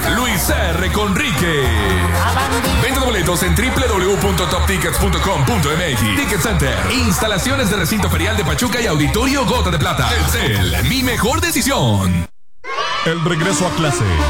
Luis R. Conrique. Venta de boletos en www.toptickets.com.mx. Ticket Center. Instalaciones de recinto ferial de Pachuca y Auditorio Gota de Plata. Telcel, mi mejor decisión. El regreso a clase.